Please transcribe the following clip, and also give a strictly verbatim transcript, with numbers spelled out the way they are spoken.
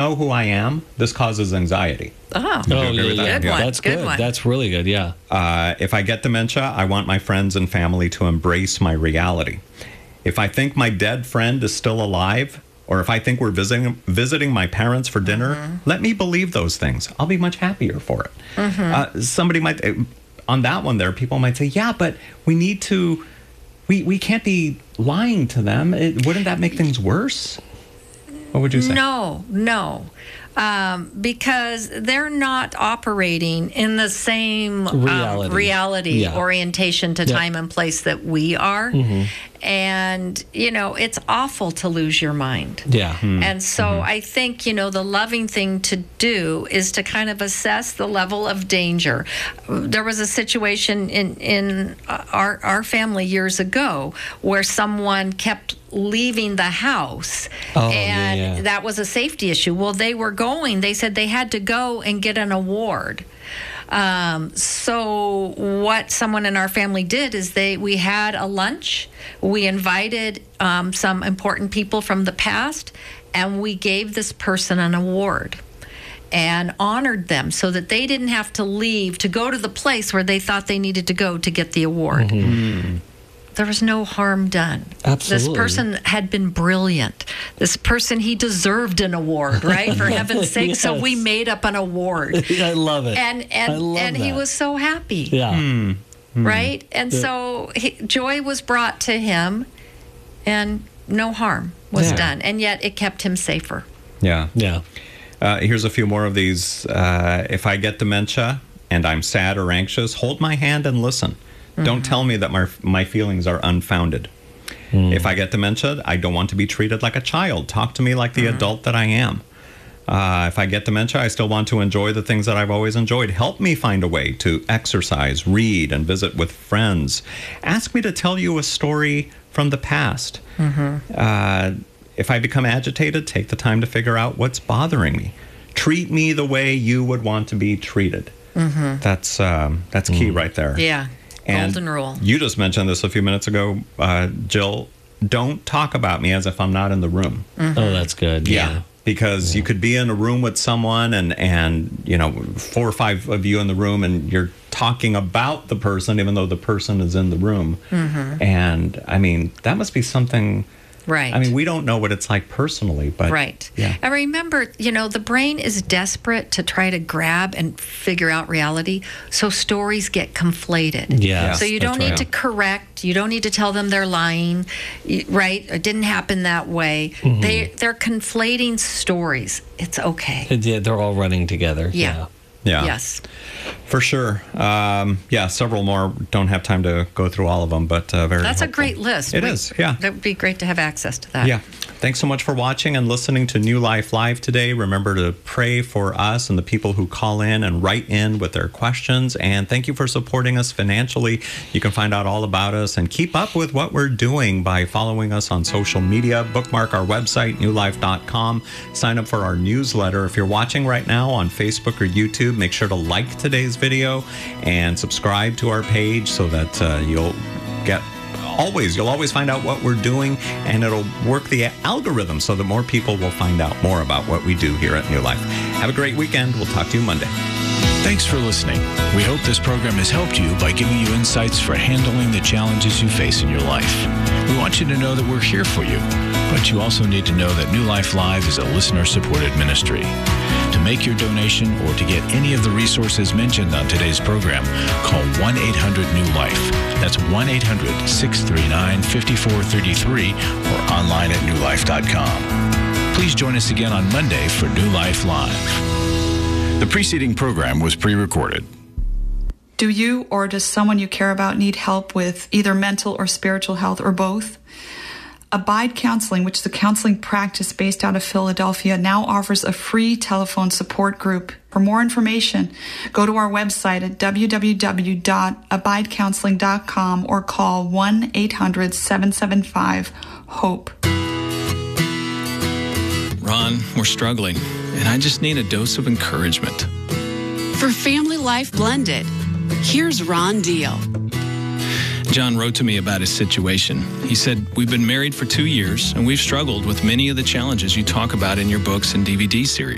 know who I am, this causes anxiety. Oh, Would you Oh, agree yeah, with that? yeah. Good one. That's Good good. one. That's really good. Yeah. Uh, if I get dementia, I want my friends and family to embrace my reality. If I think my dead friend is still alive, or if I think we're visiting visiting my parents for dinner, mm-hmm. let me believe those things. I'll be much happier for it. Mm-hmm. Uh, somebody might, on that one there, people might say, yeah, but we need to, we, we can't be lying to them. It, wouldn't that make things worse? What would you say? No, no. Um, because they're not operating in the same Reality. um, reality Yeah. orientation to Yeah. time and place that we are. Mm-hmm. And, you know, it's awful to lose your mind. Yeah. Mm. And so Mm-hmm. I think, you know, the loving thing to do is to kind of assess the level of danger. There was a situation in, in our, our family years ago where someone kept leaving the house. Oh, and yeah, yeah. that was a safety issue. Well, they were going, they said they had to go and get an award. Um, so what someone in our family did is they we had a lunch. We invited um, some important people from the past, and we gave this person an award and honored them so that they didn't have to leave to go to the place where they thought they needed to go to get the award. Mm-hmm. There was no harm done. Absolutely. This person had been brilliant. This person, he deserved an award, right? For heaven's sake. Yes. So we made up an award. I love it. And and I love and he that. was so happy, Yeah. Hmm. right? And Yeah. so he, joy was brought to him, and no harm was Yeah. done, and yet it kept him safer. Yeah. Yeah. Uh, here's a few more of these. Uh, if I get dementia and I'm sad or anxious, hold my hand and listen. Mm-hmm. Don't tell me that my, my feelings are unfounded. Mm. If I get dementia, I don't want to be treated like a child. Talk to me like the mm-hmm. adult that I am. Uh, if I get dementia, I still want to enjoy the things that I've always enjoyed. Help me find a way to exercise, read, and visit with friends. Ask me to tell you a story from the past. Mm-hmm. Uh, if I become agitated, take the time to figure out what's bothering me. Treat me the way you would want to be treated. Mm-hmm. That's um, that's key mm. right there. Yeah, and golden rule. You just mentioned this a few minutes ago, uh, Jill. Don't talk about me as if I'm not in the room. Mm-hmm. Oh, that's good. Yeah. yeah. Because yeah. you could be in a room with someone and, and, you know, four or five of you in the room and you're talking about the person even though the person is in the room. Mm-hmm. And, I mean, that must be something... Right. I mean, we don't know what it's like personally, but... Right. Yeah. And remember, you know, the brain is desperate to try to grab and figure out reality, so stories get conflated. Yes, so you don't that's need right. to correct. You don't need to tell them they're lying, y- right? It didn't happen that way. Mm-hmm. They, they're conflating stories. It's okay. Yeah, they're all running together. Yeah. Yeah. Yeah. Yes. For sure. Um, yeah, several more. Don't have time to go through all of them, but uh, very That's helpful. a great list. It We- is, yeah. That would be great to have access to that. Yeah. Thanks so much for watching and listening to New Life Live today. Remember to pray for us and the people who call in and write in with their questions. And thank you for supporting us financially. You can find out all about us and keep up with what we're doing by following us on social media. Bookmark our website, new life dot com. Sign up for our newsletter. If you're watching right now on Facebook or YouTube, make sure to like today's video and subscribe to our page so that uh, you'll get always you'll always find out what we're doing, and it'll work the algorithm so that more people will find out more about what we do here at New Life. Have a great weekend. We'll talk to you Monday. Thanks for listening. We hope this program has helped you by giving you insights for handling the challenges you face in your life. We want you to know that we're here for you, but you also need to know that New Life Live is a listener-supported ministry. To make your donation or to get any of the resources mentioned on today's program, call one eight hundred new life. That's one eight hundred, six three nine, five four three three or online at new life dot com. Please join us again on Monday for New Life Live. The preceding program was pre-recorded. Do you or does someone you care about need help with either mental or spiritual health or both? Abide Counseling, which is a counseling practice based out of Philadelphia, now offers a free telephone support group. For more information, go to our website at w w w dot abide counseling dot com or call one eight hundred, seven seven five, HOPE. Ron, we're struggling, and I just need a dose of encouragement. For Family Life Blended, here's Ron Deal. John wrote to me about his situation. He said, we've been married for two years, and we've struggled with many of the challenges you talk about in your books and D V D series.